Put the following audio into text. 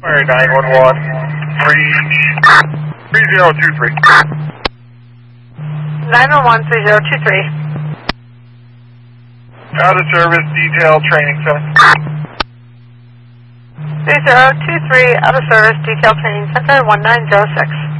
Fire 911, 3023. 911 3023. Out of service detail training center. 3023 out of service detail training center 1906.